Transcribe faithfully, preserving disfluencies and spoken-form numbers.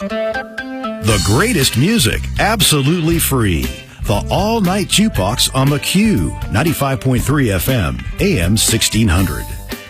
The greatest music, absolutely free. The all-night jukebox on the Q, ninety-five point three F M, A M sixteen hundred.